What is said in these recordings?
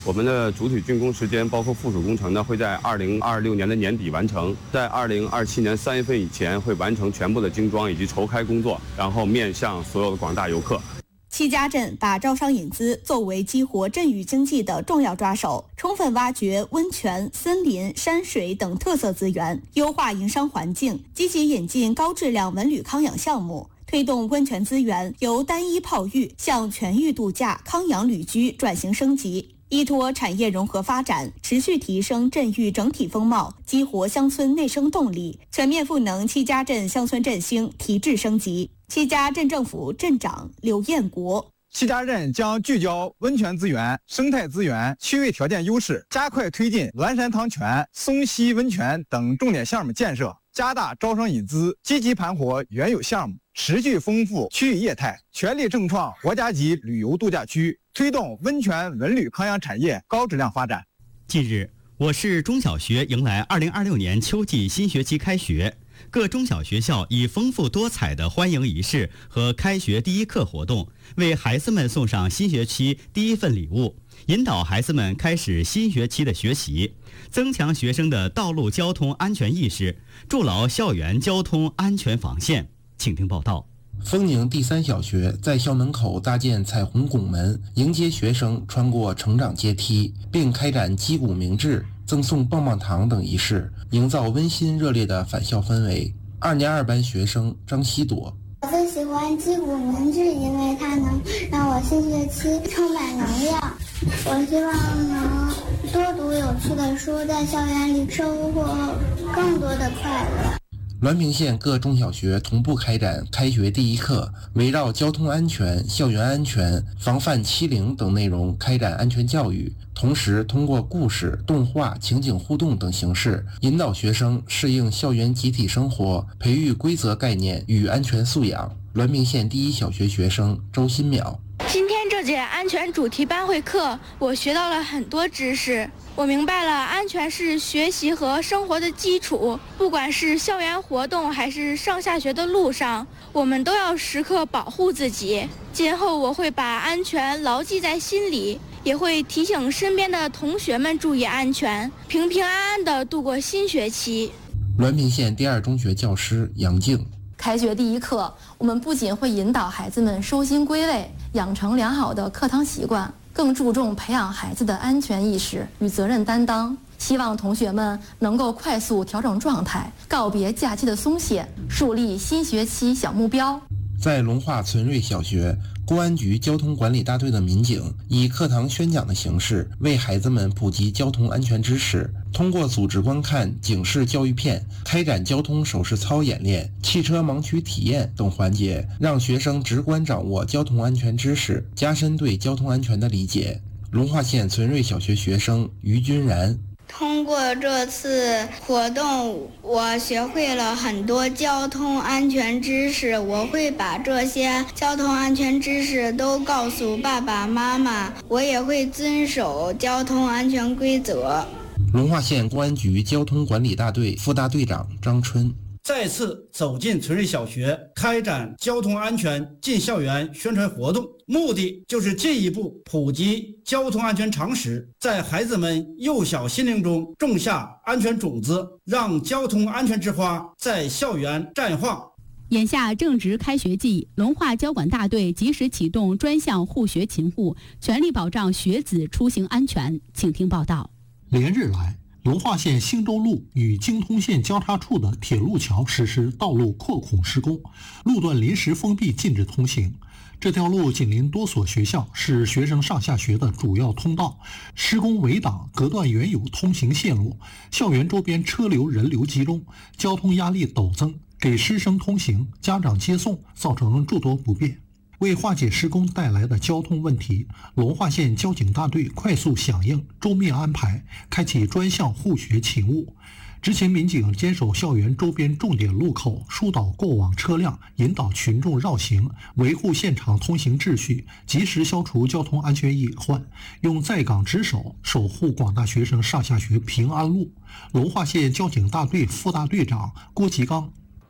我们的主体竣工时间包括附属工程呢，会在2026年的年底完成，在2027年3月份以前会完成全部的精装以及筹开工作，然后面向所有的广大游客。 戚家镇把招商引资作为激活镇域经济的重要抓手，充分挖掘温泉、森林、山水等特色资源，优化营商环境，积极引进高质量文旅康养项目，推动温泉资源由单一泡浴向全域度假、康养旅居转型升级。依托产业融合发展，持续提升镇域整体风貌，激活乡村内生动力，全面赋能戚家镇乡村振兴提质升级。戚家镇政府镇长刘彦国： 戚家镇将聚焦温泉资源、生态资源、区域条件优势，加快推进蓝山汤泉、松溪温泉等重点项目建设，加大招商引资，积极盘活原有项目，持续丰富区域业态，全力争创国家级旅游度假区，推动温泉文旅康养产业高质量发展。 近日，我市中小学迎来2026年秋季新学期开学，各中小学校以丰富多彩的欢迎仪式和开学第一课活动，为孩子们送上新学期第一份礼物，引导孩子们开始新学期的学习，增强学生的道路交通安全意识，筑牢校园交通安全防线。请听报道。 丰宁第三小学在校门口搭建彩虹拱门，迎接学生穿过成长阶梯，并开展击鼓鸣志、赠送棒棒糖等仪式，营造温馨热烈的返校氛围。2年2班学生张希朵： 我最喜欢击鼓鸣志，因为它能让我新学期充满能量。我希望能多读有趣的书，在校园里收获更多的快乐。 滦平县各中小学同步开展开学第一课，围绕交通安全、校园安全、防范欺凌等内容开展安全教育，同时通过故事、动画、情景互动等形式，引导学生适应校园集体生活，培育规则概念与安全素养。滦平县第一小学学生周新淼： 今天这节安全主题班会课，我学到了很多知识。我明白了，安全是学习和生活的基础，不管是校园活动还是上下学的路上，我们都要时刻保护自己。今后我会把安全牢记在心里，也会提醒身边的同学们注意安全，平平安安地度过新学期。 滦平县第二中学教师杨静： 开学第一课，我们不仅会引导孩子们收心归位，养成良好的课堂习惯，更注重培养孩子的安全意识与责任担当。希望同学们能够快速调整状态，告别假期的松懈，树立新学期小目标。 在龙化存瑞小学，公安局交通管理大队的民警以课堂宣讲的形式，为孩子们普及交通安全知识，通过组织观看警示教育片、开展交通手势操演练、汽车盲区体验等环节，让学生直观掌握交通安全知识，加深对交通安全的理解。龙化县存瑞小学学生于君然： 通过这次活动，我学会了很多交通安全知识，我会把这些交通安全知识都告诉爸爸妈妈，我也会遵守交通安全规则。 龙化县公安局交通管理大队副大队长张春： 再次走进存瑞小学，开展交通安全进校园宣传活动，目的就是进一步普及交通安全常识，在孩子们幼小心灵中种下安全种子，让交通安全之花在校园绽放。 眼下正值开学季，龙化交管大队及时启动专项护学勤务，全力保障学子出行安全。请听报道。 连日来，龙化县兴州路与京通县交叉处的铁路桥实施道路扩孔施工，路段临时封闭，禁止通行。这条路紧邻多所学校，是学生上下学的主要通道。施工围挡隔断原有通行线路，校园周边车流人流集中，交通压力陡增，给师生通行、家长接送造成诸多不便。为化解施工带来的交通问题，龙化县交警大队快速响应，周密安排，开启专项护学勤务。执勤民警坚守校园周边重点路口，疏导过往车辆，引导群众绕行，维护现场通行秩序，及时消除交通安全隐患，用在岗值守守护广大学生上下学平安路。龙化县交警大队副大队长郭吉刚：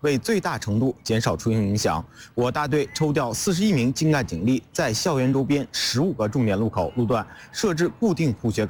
为最大程度减少出行影响，我大队抽调41名精干警力，在校园周边15个重点路口路段设置固定护学岗。